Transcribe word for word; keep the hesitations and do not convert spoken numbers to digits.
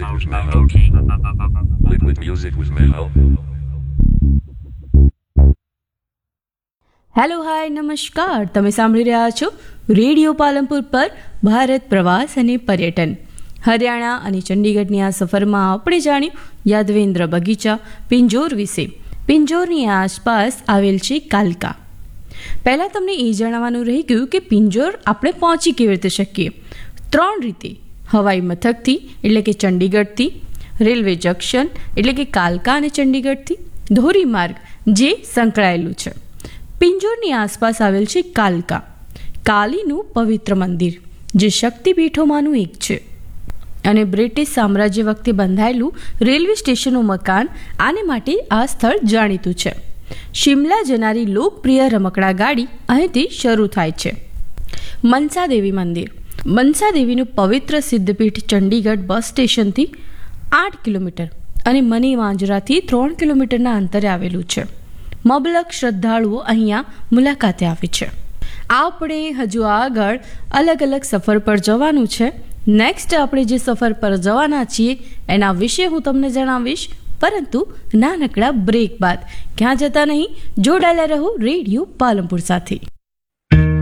music was Mehul. Liquid music was Mehul. Hello hi નમસ્કાર, તમે સાંભળી રહ્યા છો રેડિયો પાલનપુર પર ભારત પ્રવાસ અને પર્યટન. હરિયાણા અને ચંડીગઢની આ સફરમાં આપણે જાણ્યું યાદવેન્દ્ર બગીચા પિંજોર વિશે. પિંજોરની આસપાસ આવેલ છે કાલકા. પહેલાં તમને એ જણાવવાનું રહી ગયું કે પિંજોર આપણે પહોંચી કેવી રીતે શકીએ. ત્રણ રીતે: હવાઈ મથકથી એટલે કે ચંડીગઢથી, રેલવે જંકશન એટલે કે કાલકા અને ચંડીગઢથી, ધોરીમાર્ગ જે સંકળાયેલું છે. પિંજોરની આસપાસ આવેલ છે કાલકા, કાલીનું પવિત્ર મંદિર જે શક્તિપીઠોમાંનું એક છે અને બ્રિટિશ સામ્રાજ્ય વખતે બંધાયેલું રેલવે સ્ટેશનનું મકાન આને માટે આ સ્થળ જાણીતું છે. શિમલા જનારી લોકપ્રિય રમકડા ગાડી અહીંથી શરૂ થાય છે. મનસા દેવી મંદિર. મનસા દેવીનું પવિત્ર સિદ્ધપીઠ ચંડીગઢ બસ સ્ટેશનથી આઠ કિલોમીટર અને મની માંજરાથી ત્રણ કિલોમીટરના અંતરે આવેલું છે. મબલક શ્રદ્ધાળુઓ અહીંયા મુલાકાતે આવે છે. આપણે હજુ આગળ અલગ અલગ સફર પર જવાનું છે. નેક્સ્ટ આપણે જે સફર પર જવાના છીએ એના વિશે હું તમને જણાવીશ, પરંતુ નાનકડા બ્રેક બાદ. ક્યાં જતા નહીં, જોડાયેલા રહો રેડિયો પાલનપુર સાથે.